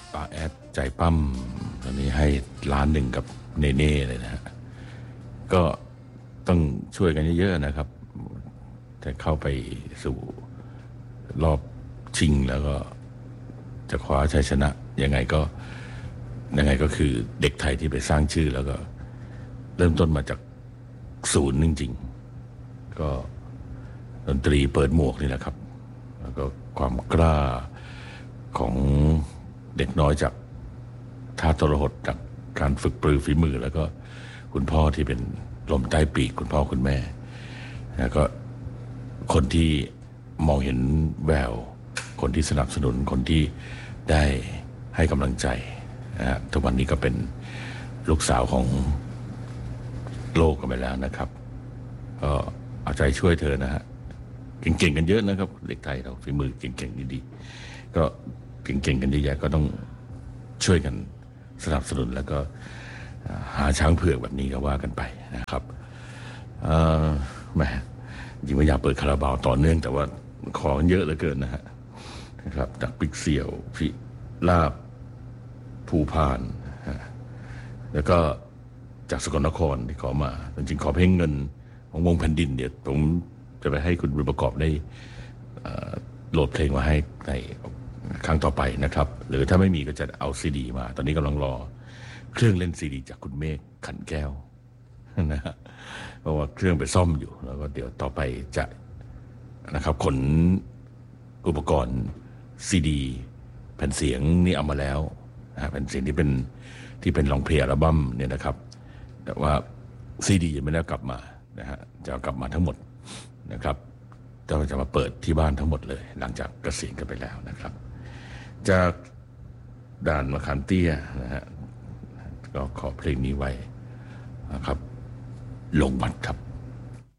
ป้าแอดใจปั้มตอนนี้ให้1,000,000กับเนเน่เลยนะฮะก็ต้องช่วยกันเยอะๆนะครับจะเข้าไปสู่รอบชิงแล้วก็จะคว้าชัยชนะยังไงก็คือเด็กไทยที่ไปสร้างชื่อแล้วก็เริ่มต้นมาจากศูนย์จริงๆก็ดนตรีเปิดหมวกนี่แหละครับแล้วก็ความกล้าของเด็กน้อยจากท่าทรหดจากการฝึกปรือฝีมือแล้วก็คุณพ่อที่เป็นลมใต้ปีกคุณพ่อคุณแม่แล้วก็คนที่มองเห็นแววคนที่สนับสนุนคนที่ได้ให้กำลังใจนะฮะทุกวันนี้ก็เป็นลูกสาวของโลกกันไปแล้วนะครับก็เอาใจช่วยเธอนะฮะเก่งๆกันเยอะนะครับเด็กไทยเราฝีมือเก่งๆดีๆก็เก่งๆกันเยอะแยะก็ต้องช่วยกันสนับสนุนแล้วก็หาช้างเผือกแบบนี้ก็ว่ากันไปนะครับแหมจริงว่าอยากเปิดคาราบาวต่อเนื่องแต่ว่าของเยอะเหลือเกินนะครับจากปิกเสี่ยวพิลาบภูพานแล้วก็จากสกลนครที่ขอมาจริงๆขอเพลงเงินของวงแผ่นดินเดี๋ยวผมจะไปให้คุณบุญประกอบได้โหลดเพลงมาให้ในครั้งต่อไปนะครับหรือถ้าไม่มีก็จะเอาซีดีมาตอนนี้กำลังรอเครื่องเล่นซีดีจากคุณเมฆขันแก้วนะฮะเพราะว่าเครื่องไปซ่อมอยู่แล้วก็เดี๋ยวต่อไปจะนะครับขนอุปกรณ์ซีดีแผ่นเสียงนี่เอามาแล้วแผ่นเสียงที่เป็นลองเพลย์อัลบั้มเนี่ยนะครับแต่ว่าซีดียังไม่ได้กลับมานะฮะจะกลับมาทั้งหมดนะครับจะมาเปิดที่บ้านทั้งหมดเลยหลังจากเกษียณกันไปแล้วนะครับจากด่านมะขามเตี้ยนะฮะก็ขอเพลงนี้ไว้นะครับลงวัดครับ